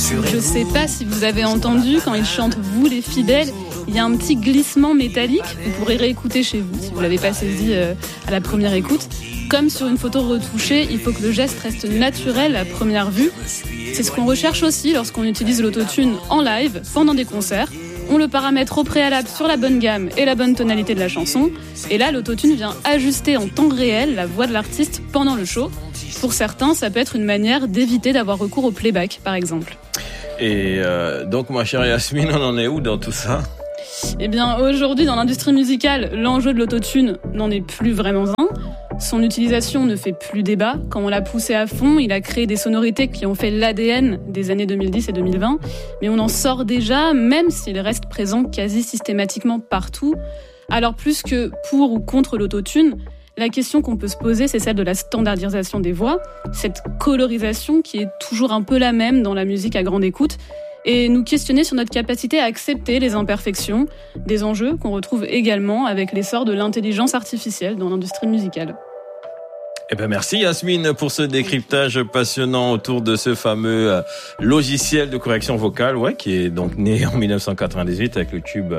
Je sais pas si vous avez entendu, quand il chante « Vous les fidèles », il y a un petit glissement métallique. Vous pourrez réécouter chez vous si vous l'avez pas saisi à la première écoute. Comme sur une photo retouchée, il faut que le geste reste naturel à première vue. C'est ce qu'on recherche aussi lorsqu'on utilise l'autotune en live, pendant des concerts. On le paramètre au préalable sur la bonne gamme et la bonne tonalité de la chanson. Et là, l'autotune vient ajuster en temps réel la voix de l'artiste pendant le show. Pour certains, ça peut être une manière d'éviter d'avoir recours au playback, par exemple. Et donc, ma chère Yasmine, on en est où dans tout ça ? Eh bien, aujourd'hui, dans l'industrie musicale, l'enjeu de l'autotune n'en est plus vraiment un. Son utilisation ne fait plus débat. Quand on l'a poussé à fond, il a créé des sonorités qui ont fait l'ADN des années 2010 et 2020. Mais on en sort déjà, même s'il reste présent quasi systématiquement partout. Alors plus que pour ou contre l'autotune, la question qu'on peut se poser, c'est celle de la standardisation des voix. Cette colorisation qui est toujours un peu la même dans la musique à grande écoute. Et nous questionner sur notre capacité à accepter les imperfections, des enjeux qu'on retrouve également avec l'essor de l'intelligence artificielle dans l'industrie musicale. Eh ben merci Yasmine pour ce décryptage passionnant autour de ce fameux logiciel de correction vocale, qui est donc né en 1998 avec le tube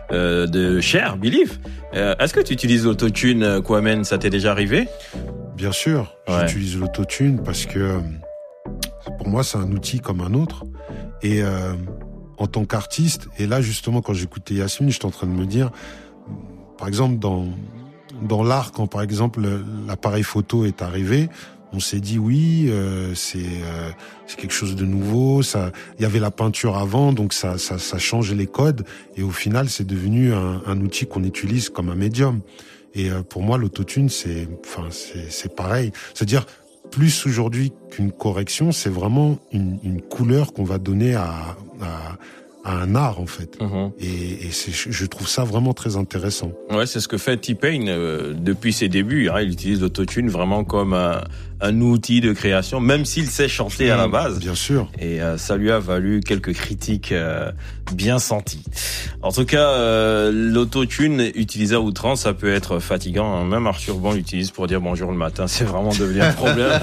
de Cher, Believe. Est-ce que tu utilises l'autotune, Kwame? Ça t'est déjà arrivé? Bien sûr, j'utilise l'autotune parce que pour moi c'est un outil comme un autre. Et en tant qu'artiste, et là justement quand j'écoutais Yasmine, j'étais en train de me dire, par exemple dans l'art, quand par exemple l'appareil photo est arrivé, on s'est dit c'est quelque chose de nouveau. Ça, il y avait la peinture avant, donc ça changeait les codes. Et au final, c'est devenu un outil qu'on utilise comme un médium. Et pour moi, l'autotune, c'est pareil. C'est-à-dire plus aujourd'hui qu'une correction, c'est vraiment une couleur qu'on va donner à un art en fait. Et je trouve ça vraiment très intéressant. Ouais, c'est ce que fait T-Pain depuis ses débuts. Il utilise l'autotune vraiment comme un outil de création, même s'il sait chanter à la base. Bien sûr. Et ça lui a valu quelques critiques bien senties. En tout cas, l'autotune utilisé à outrance, ça peut être fatigant. Même Arthur Bon l'utilise pour dire bonjour le matin. C'est vraiment devenu un problème.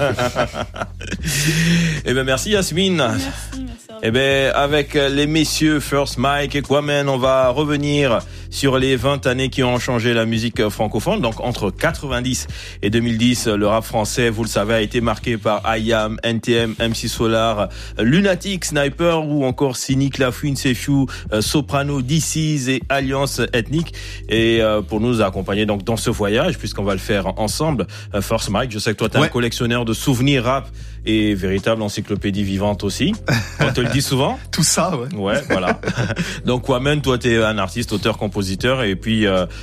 Eh ben merci Yasmine. Merci. Eh ben, avec les messieurs First Mike et Kwame, on va revenir sur les 20 années qui ont changé la musique francophone. Donc, entre 90 et 2010, le rap français, vous le savez, a été marqué par IAM, NTM, MC Solar, Lunatic, Sniper ou encore Cynic, Lafouine, Sefiu, Soprano, DC's et Alliance Ethnique. Et pour nous accompagner donc dans ce voyage, puisqu'on va le faire ensemble, First Mike, je sais que toi, t'es un collectionneur de souvenirs rap et véritable encyclopédie vivante aussi. On te le dit souvent. Tout ça, Ouais, voilà. Donc, Kwame, toi, t'es un artiste, auteur, compositeur, et puis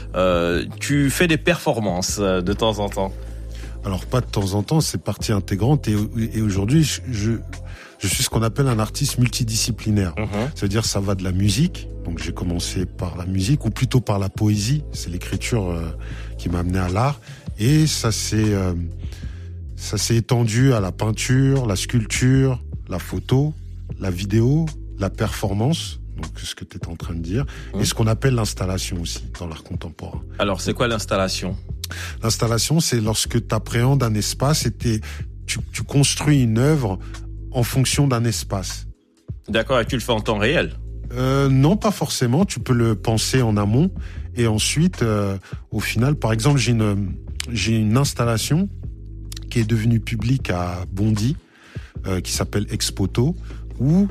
tu fais des performances de temps en temps. Alors, pas de temps en temps, c'est partie intégrante. Et aujourd'hui, je suis ce qu'on appelle un artiste multidisciplinaire. C'est-à-dire, ça va de la musique. Donc, j'ai commencé par la musique, ou plutôt par la poésie. C'est l'écriture qui m'a amené à l'art. Et ça s'est étendu à la peinture, la sculpture, la photo, la vidéo, la performance, donc ce que tu es en train de dire, et ce qu'on appelle l'installation aussi dans l'art contemporain. Alors, c'est quoi l'installation ? L'installation, c'est lorsque tu appréhendes un espace et tu construis une œuvre en fonction d'un espace. D'accord, et tu le fais en temps réel ? Non, pas forcément. Tu peux le penser en amont et ensuite, au final, par exemple, j'ai une installation qui est devenue publique à Bondy, qui s'appelle Expoto, où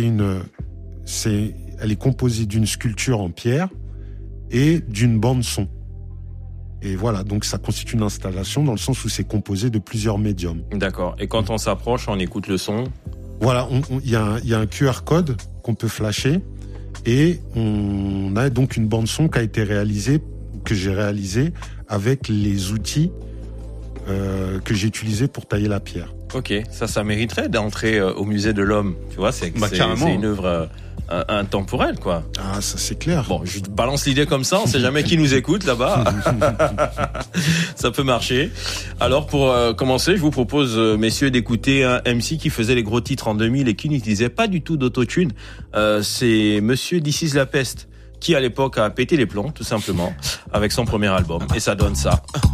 elle est composée d'une sculpture en pierre et d'une bande son. Et voilà, donc ça constitue une installation dans le sens où c'est composé de plusieurs médiums. D'accord. Et quand on s'approche, on écoute le son ? Voilà, il y a un QR code qu'on peut flasher et on a donc une bande son qui a été que j'ai réalisée avec les outils que j'ai utilisés pour tailler la pierre. Ok, ça mériterait d'entrer au musée de l'homme. Tu vois, c'est une œuvre intemporelle, quoi. Ah, ça c'est clair. Bon, je balance l'idée comme ça, on sait jamais qui nous écoute là-bas. Ça peut marcher. Alors, pour commencer, je vous propose, messieurs, d'écouter un MC qui faisait les gros titres en 2000 et qui n'utilisait pas du tout d'autotune. C'est Monsieur DC's La Peste, qui à l'époque a pété les plombs, tout simplement, avec son premier album. Et ça donne ça.